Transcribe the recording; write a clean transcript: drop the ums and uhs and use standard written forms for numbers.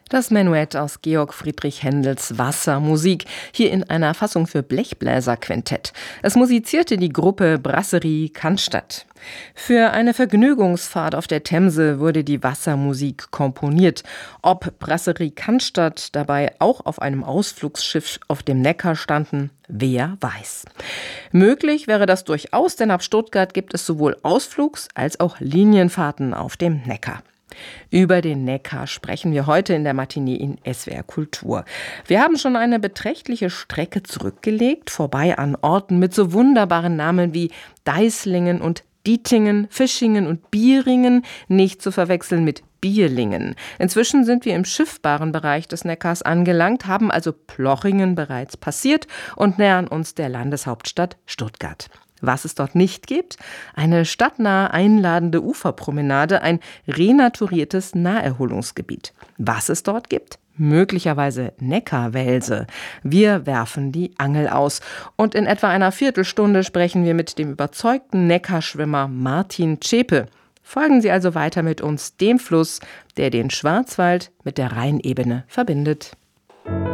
Das Menuett aus Georg Friedrich Händels Wassermusik, hier in einer Fassung für Blechbläserquintett. Es musizierte die Gruppe Brasserie Cannstatt. Für eine Vergnügungsfahrt auf der Themse wurde die Wassermusik komponiert. Ob Brasserie Cannstatt dabei auch auf einem Ausflugsschiff auf dem Neckar standen, wer weiß. Möglich wäre das durchaus, denn ab Stuttgart gibt es sowohl Ausflugs- als auch Linienfahrten auf dem Neckar. Über den Neckar sprechen wir heute in der Matinee in SWR Kultur. Wir haben schon eine beträchtliche Strecke zurückgelegt, vorbei an Orten mit so wunderbaren Namen wie Deislingen und Dietingen, Fischingen und Bieringen, nicht zu verwechseln mit Bierlingen. Inzwischen sind wir im schiffbaren Bereich des Neckars angelangt, haben also Plochingen bereits passiert und nähern uns der Landeshauptstadt Stuttgart. Was es dort nicht gibt? Eine stadtnahe, einladende Uferpromenade, ein renaturiertes Naherholungsgebiet. Was es dort gibt? Möglicherweise Neckarwelse. Wir werfen die Angel aus. Und in etwa einer Viertelstunde sprechen wir mit dem überzeugten Neckarschwimmer Martin Zschäpe. Folgen Sie also weiter mit uns dem Fluss, der den Schwarzwald mit der Rheinebene verbindet.